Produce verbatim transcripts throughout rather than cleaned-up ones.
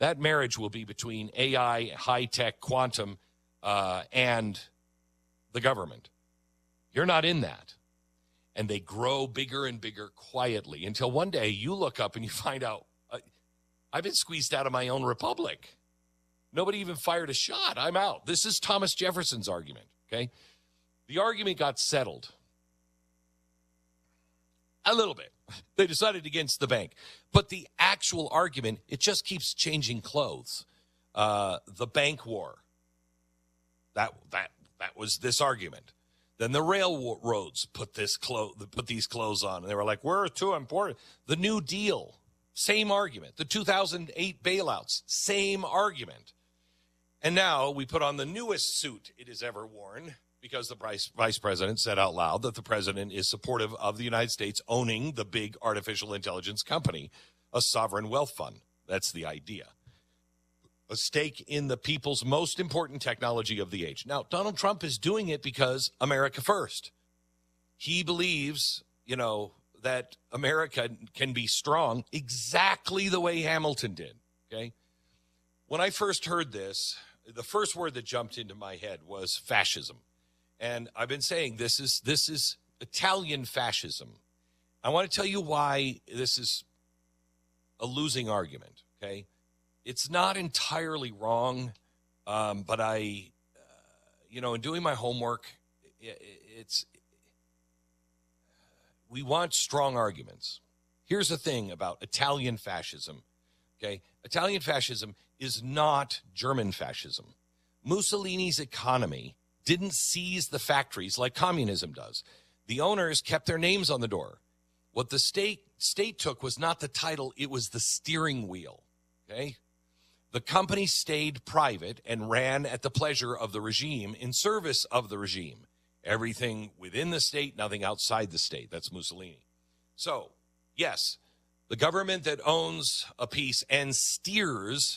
That marriage will be between A I, high-tech, quantum, uh, and the government. You're not in that. And they grow bigger and bigger quietly until one day you look up and you find out, uh, I've been squeezed out of my own republic. Nobody even fired a shot. I'm out. This is Thomas Jefferson's argument, okay? The argument got settled a little bit. They decided against the bank. But the actual argument, it just keeps changing clothes. Uh, the bank war, that that that was this argument. Then the railroads put this clo- put these clothes on, and they were like, we're too important. The New Deal, same argument. The two thousand eight bailouts, same argument. And now we put on the newest suit it has ever worn because the vice, vice president said out loud that the president is supportive of the United States owning the big artificial intelligence company, a sovereign wealth fund. That's the idea. A stake in the people's most important technology of the age. Now, Donald Trump is doing it because America first. He believes, you know, that America can be strong exactly the way Hamilton did, okay? When I first heard this, the first word that jumped into my head was fascism. And I've been saying this is this is Italian fascism. I want to tell you why this is a losing argument, okay? It's not entirely wrong, um, but I, uh, you know, in doing my homework, it, it's, we want strong arguments. Here's the thing about Italian fascism, okay? Italian fascism is not German fascism. Mussolini's economy didn't seize the factories like communism does. The owners kept their names on the door. What the state state took was not the title, it was the steering wheel, okay? The company stayed private and ran at the pleasure of the regime, in service of the regime. Everything within the state, nothing outside the state. That's Mussolini. So, yes, the government that owns a piece and steers,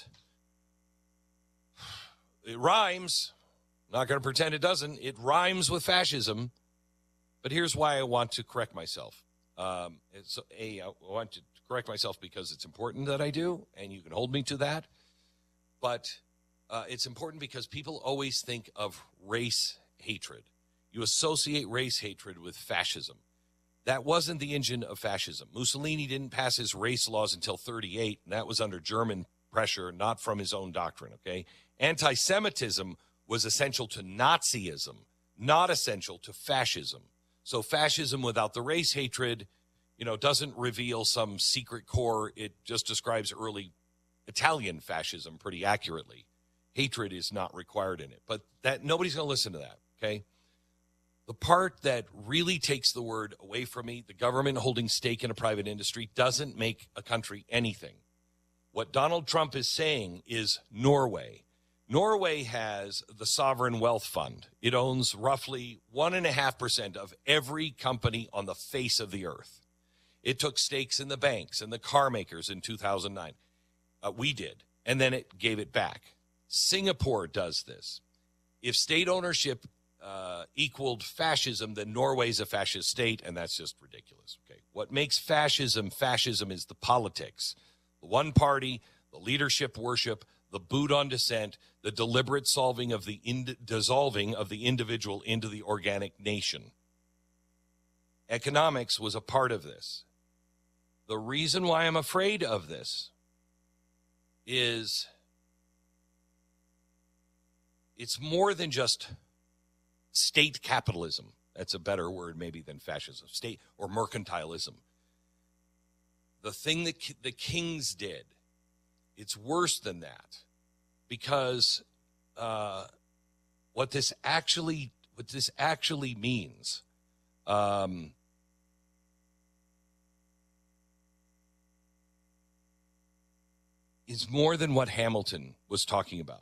it rhymes. I'm not going to pretend it doesn't. It rhymes with fascism. But here's why I want to correct myself. Um, it's, a, I want to correct myself because it's important that I do, and you can hold me to that. But uh, it's important because people always think of race hatred. You associate race hatred with fascism. That wasn't the engine of fascism. Mussolini didn't pass his race laws until thirty-eight, and that was under German pressure, not from his own doctrine, okay? Anti-Semitism was essential to Nazism, not essential to fascism. So fascism without the race hatred, you know, doesn't reveal some secret core. It just describes early Italian fascism pretty accurately. Hatred is not required in it, but that nobody's going to listen to that, okay? The part that really takes the word away from me, the government holding stake in a private industry, doesn't make a country anything. What Donald Trump is saying is Norway. Norway has the Sovereign Wealth Fund. It owns roughly one point five percent of every company on the face of the earth. It took stakes in the banks and the car makers in two thousand nine. Uh, we did, and then it gave it back. Singapore does this. If state ownership uh, equaled fascism, then Norway's a fascist state, and that's just ridiculous. Okay, what makes fascism fascism is the politics. The one party, the leadership worship, the boot on dissent, the deliberate solving of the ind- dissolving of the individual into the organic nation. Economics was a part of this. The reason why I'm afraid of this is it's more than just state capitalism. That's a better word maybe than fascism, state or mercantilism. The thing that the kings did, it's worse than that, because uh, what this actually what this actually means um, is more than what Hamilton was talking about.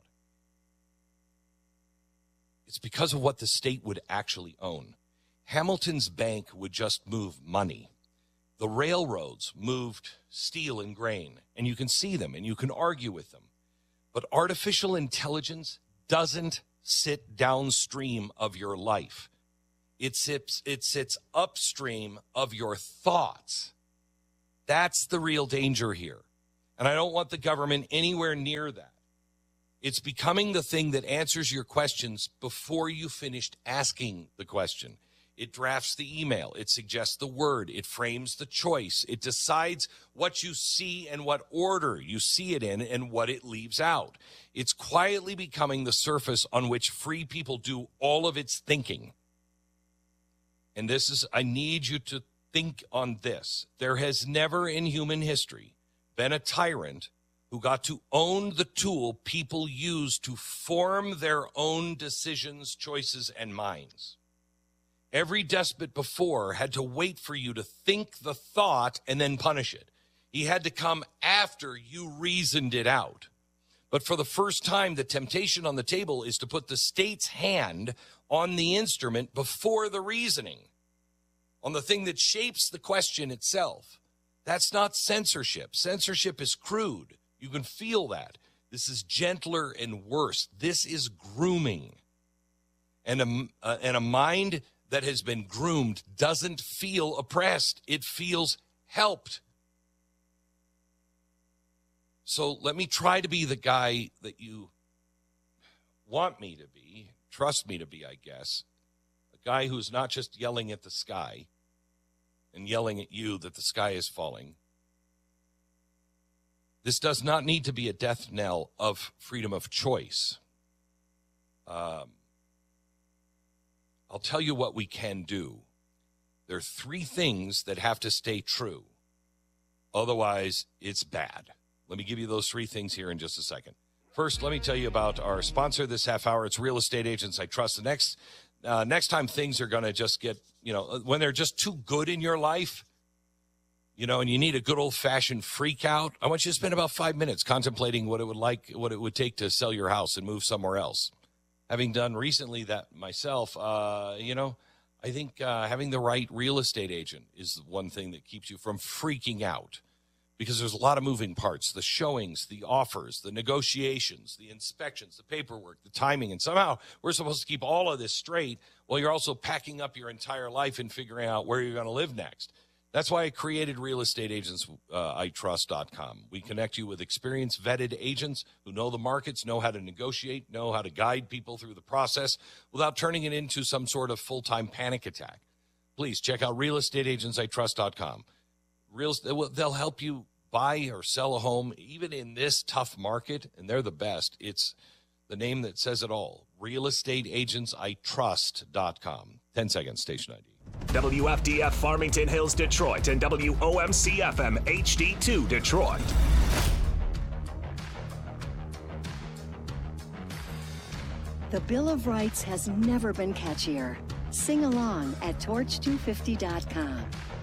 It's because of what the state would actually own. Hamilton's bank would just move money. The railroads moved steel and grain, and you can see them and you can argue with them. But artificial intelligence doesn't sit downstream of your life. It sits, it sits upstream of your thoughts. That's the real danger here. And I don't want the government anywhere near that. It's becoming the thing that answers your questions before you finished asking the question. It drafts the email. It suggests the word. It frames the choice. It decides what you see and what order you see it in and what it leaves out. It's quietly becoming the surface on which free people do all of its thinking. And this is, I need you to think on this. There has never in human history been a tyrant who got to own the tool people use to form their own decisions, choices, and minds. Every despot before had to wait for you to think the thought and then punish it. He had to come after you reasoned it out. But for the first time, the temptation on the table is to put the state's hand on the instrument before the reasoning, on the thing that shapes the question itself. That's not censorship. Censorship is crude. You can feel that. This is gentler and worse. This is grooming. And a, uh, and a mind that has been groomed doesn't feel oppressed. It feels helped. So let me try to be the guy that you want me to be, trust me to be, I guess. A guy who's not just yelling at the sky and yelling at you that the sky is falling. This does not need to be a death knell of freedom of choice. Um, I'll tell you what we can do. There are three things that have to stay true. Otherwise, it's bad. Let me give you those three things here in just a second. First, let me tell you about our sponsor this half hour. It's Real Estate Agents I Trust. The next, uh, next time things are going to just get, you know, when they're just too good in your life, you know, and you need a good old-fashioned freak out, I want you to spend about five minutes contemplating what it would like, what it would take to sell your house and move somewhere else. Having done recently that myself, uh, you know, I think uh, having the right real estate agent is one thing that keeps you from freaking out, because there's a lot of moving parts, the showings, the offers, the negotiations, the inspections, the paperwork, the timing, and somehow we're supposed to keep all of this straight while you're also packing up your entire life and figuring out where you're going to live next. That's why I created real estate agents I trust dot com. We connect you with experienced, vetted agents who know the markets, know how to negotiate, know how to guide people through the process without turning it into some sort of full-time panic attack. Please check out real estate agents I trust dot com. Real, they'll help you buy or sell a home, even in this tough market, and they're the best. It's the name that says it all, real estate agents I trust dot com. ten seconds, station I D. W F D F Farmington Hills, Detroit, and W O M C F M H D two, Detroit. The Bill of Rights has never been catchier. Sing along at torch two fifty dot com.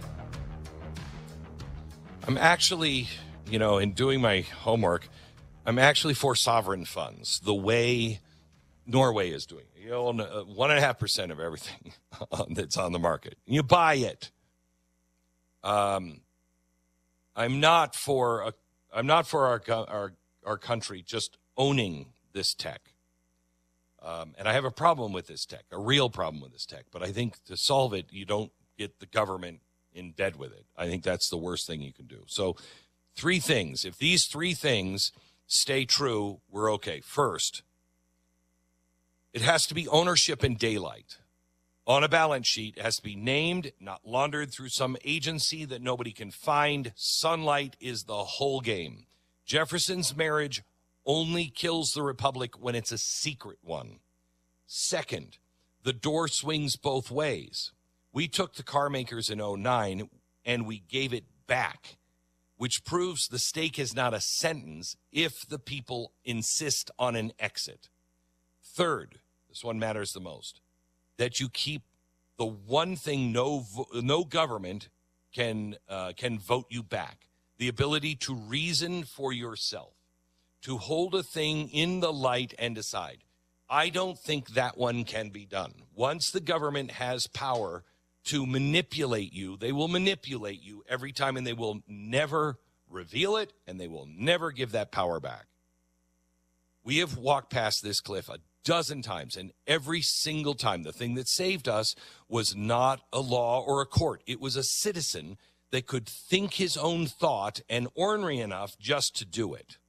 I'm actually, you know, in doing my homework, I'm actually for sovereign funds, the way Norway is doing. You own one and a half percent of everything that's on the market. You buy it. Um, I'm not for a, I'm not for our our our country just owning this tech. Um, and I have a problem with this tech, a real problem with this tech. But I think to solve it, you don't get the government in bed with it. I think that's the worst thing you can do. So, three things. If these three things stay true, we're okay. First, it has to be ownership in daylight. On a balance sheet, it has to be named, not laundered through some agency that nobody can find. Sunlight is the whole game. Jefferson's marriage only kills the republic when it's a secret one. Second, the door swings both ways. We took the car makers in oh nine and we gave it back, which proves the stake is not a sentence if the people insist on an exit. Third, this one matters the most, that you keep the one thing no no government can uh, can vote you back, the ability to reason for yourself, to hold a thing in the light and decide. I don't think that one can be done. Once the government has power to manipulate you, they will manipulate you every time, and they will never reveal it, and they will never give that power back. We have walked past this cliff a dozen times, and every single time the thing that saved us was not a law or a court. It was a citizen that could think his own thought and ornery enough just to do it.